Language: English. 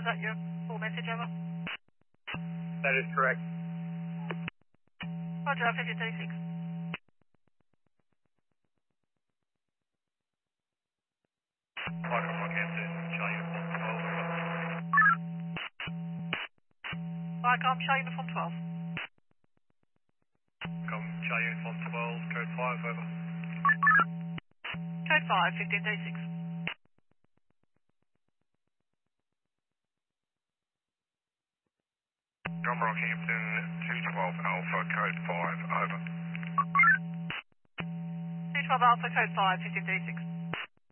Was that your full message, over? That is correct. Roger, 1536. Viacom, show uniform 12. Charlie Uniform 12, code 5, over. Code 5, 1536. John Rockhampton 212 Alpha, code 5, over. 212 Alpha, code 5, 1536.